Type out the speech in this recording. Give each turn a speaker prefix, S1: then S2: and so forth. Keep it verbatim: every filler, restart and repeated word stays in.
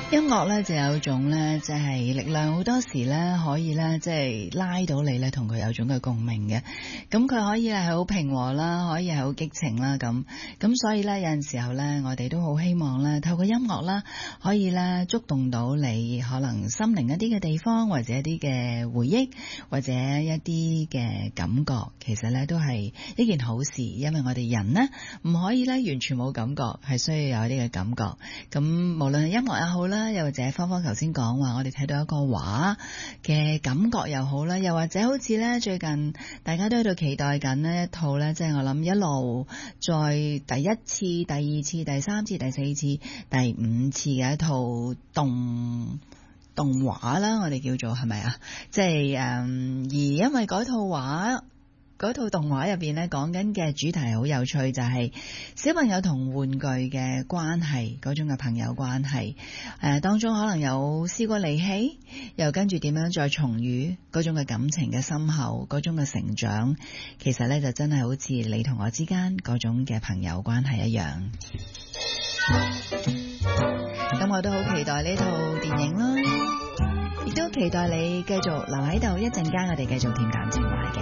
S1: 音樂咧就有種咧，即係力量，好多時咧可以咧，即係拉到你咧，同佢有種嘅共鳴嘅。咁佢可以係好平和啦，可以係好激情啦，咁咁所以咧有陣時候咧，我哋都好希望咧，透過音樂啦，可以咧觸動到你可能心靈一啲嘅地方，或者一啲嘅回憶，或者一啲嘅感覺。其實咧都係一件好事，因為我哋人呢唔可以咧完全冇感覺，係需要有一啲嘅感覺。咁無論係音樂也好啦，又或者芳芳頭先講話，我哋睇到一個畫嘅感覺又好啦，又或者好似咧最近大家都喺度期待緊呢一套咧，即係我諗一路再第一次、第二次、第三次、第四次、第五次嘅一套動動畫啦，我哋叫做係咪啊？即係誒，而因為嗰套畫。嗰套動畫入邊咧講緊嘅主題好有趣，就係、是、小朋友同玩具嘅關係，嗰種嘅朋友關係。誒、呃，當中可能有試過離棄，又跟住點樣再重遇，嗰種嘅感情嘅深厚，嗰種嘅成長，其實咧就真係好似你同我之間嗰種嘅朋友關係一樣。咁我都好期待呢套電影啦，亦都期待你繼續留喺度，一陣間我哋繼續恬淡情懷嘅。